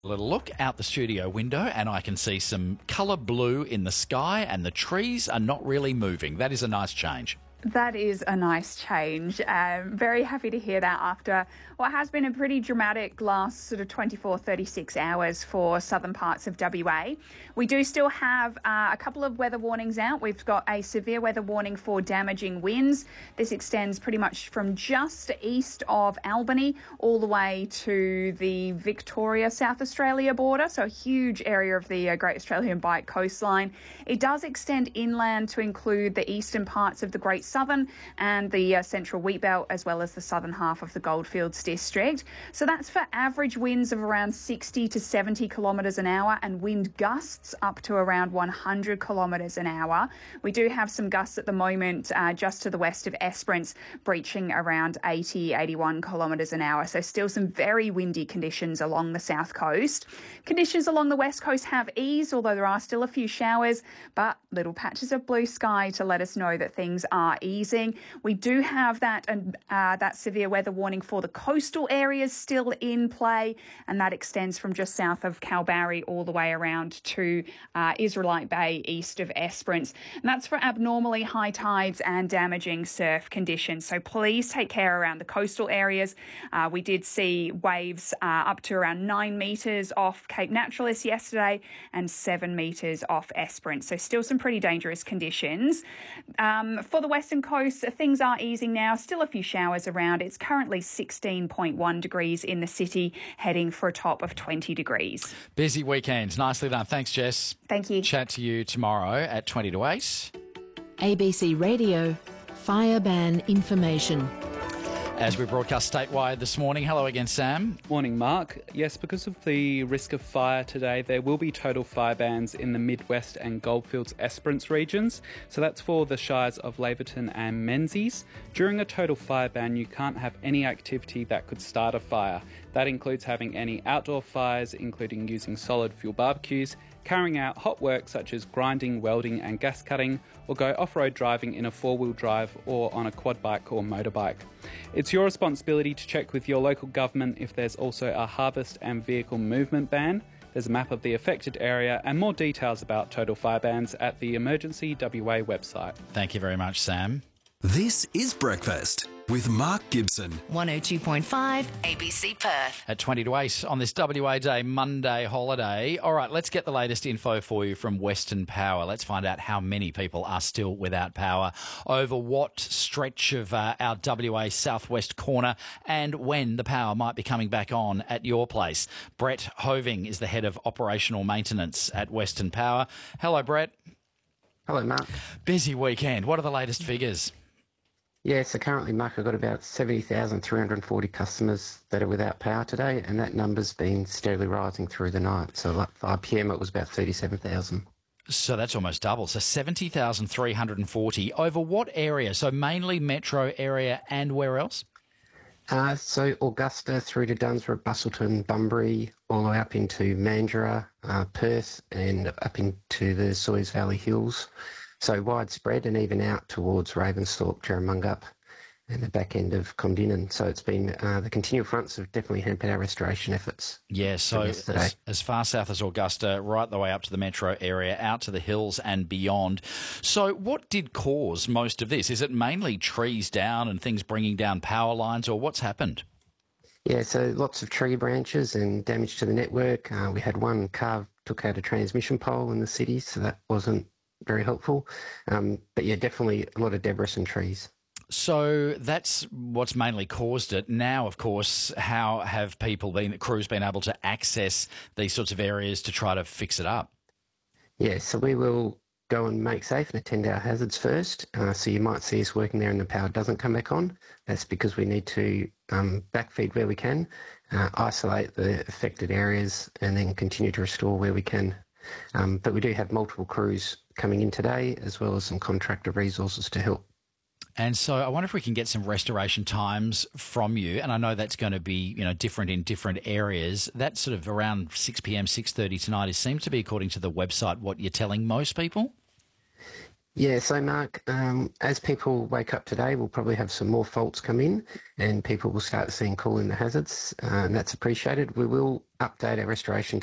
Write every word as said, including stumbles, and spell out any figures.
A little look out the studio window and I can see some colour blue in the sky and the trees are not really moving. That is a nice change. That is a nice change. Um, very happy to hear that after what has been a pretty dramatic last sort of twenty-four, thirty-six hours for southern parts of W A. We do still have uh, a couple of weather warnings out. We've got a severe weather warning for damaging winds. This extends pretty much from just east of Albany all the way to the Victoria, South Australia border, so a huge area of the uh, Great Australian Bight coastline. It does extend inland to include the eastern parts of the Great Southern and the uh, Central Wheatbelt, as well as the southern half of the Goldfields district. So that's for average winds of around sixty to seventy kilometres an hour and wind gusts up to around one hundred kilometres an hour. We do have some gusts at the moment uh, just to the west of Esperance, breaching around eighty, eighty-one kilometres an hour. So still some very windy conditions along the south coast. Conditions along the west coast have eased, although there are still a few showers, but little patches of blue sky to let us know that things are easing. We do have that and uh, that severe weather warning for the coastal areas still in play, and that extends from just south of Kalbarri all the way around to uh, Israelite Bay east of Esperance. And that's for abnormally high tides and damaging surf conditions. So please take care around the coastal areas. Uh, we did see waves uh, up to around nine metres off Cape Naturalist yesterday and seven metres off Esperance. So still some pretty dangerous conditions. Um, for the western coast, things are easing now. Still a few showers around. It's currently sixteen point one degrees in the city, heading for a top of twenty degrees. Busy weekend. Nicely done. Thanks, Jess. Thank you. Chat to you tomorrow at twenty to eight. A B C Radio, fire ban information. As we broadcast statewide this morning. Hello again, Sam. Morning, Mark. Yes, because of the risk of fire today, there will be total fire bans in the Midwest and Goldfields Esperance regions. So that's for the shires of Laverton and Menzies. During a total fire ban, you can't have any activity that could start a fire. That includes having any outdoor fires, including using solid fuel barbecues, carrying out hot work such as grinding, welding and gas cutting, or go off-road driving in a four-wheel drive or on a quad bike or motorbike. It's your responsibility to check with your local government if there's also a harvest and vehicle movement ban. There's a map of the affected area and more details about total fire bans at the Emergency W A website. Thank you very much, Sam. This is Breakfast with Mark Gibson. one oh two point five A B C Perth. At twenty to eight on this W A Day Monday holiday. All right, let's get the latest info for you from Western Power. Let's find out how many people are still without power, over what stretch of uh, our W A southwest corner, and when the power might be coming back on at your place. Brett Hoving is the head of operational maintenance at Western Power. Hello, Brett. Hello, Mark. Busy weekend. What are the latest figures? Yeah, so currently, Mark, I've got about seventy thousand three hundred forty customers that are without power today, and that number's been steadily rising through the night. So like five p m it was about thirty-seven thousand. So that's almost double. So seventy thousand three hundred forty. Over what area? So mainly metro area and where else? Uh, so Augusta through to Dunsborough, Bustleton, Bunbury, all the way up into Mandurah, uh, Perth, and up into the Soys Valley Hills. So widespread and even out towards Ravensthorpe, Jerramungup and the back end of Condinnon. So it's been, uh, the continual fronts have definitely hampered our restoration efforts. Yeah, so as, as far south as Augusta, right the way up to the metro area, out to the hills and beyond. So what did cause most of this? Is it mainly trees down and things bringing down power lines, or what's happened? Yeah, so lots of tree branches and damage to the network. Uh, we had one car took out a transmission pole in the city, so that wasn't very helpful. Um, but yeah, definitely a lot of debris and trees. So that's what's mainly caused it. Now, of course, how have people been, crews been able to access these sorts of areas to try to fix it up? Yeah, so we will go and make safe and attend our hazards first. Uh, so you might see us working there and the power doesn't come back on. That's because we need to um, backfeed where we can, uh, isolate the affected areas and then continue to restore where we can. Um, but we do have multiple crews coming in today, as well as some contractor resources to help. And so I wonder if we can get some restoration times from you. And I know that's going to be, you know, different in different areas. That sort of around six p m, six thirty tonight, it seems to be, according to the website, what you're telling most people? Yeah, so Mark, um, as people wake up today, we'll probably have some more faults come in and people will start seeing cooling the hazards, uh, and that's appreciated. We will update our restoration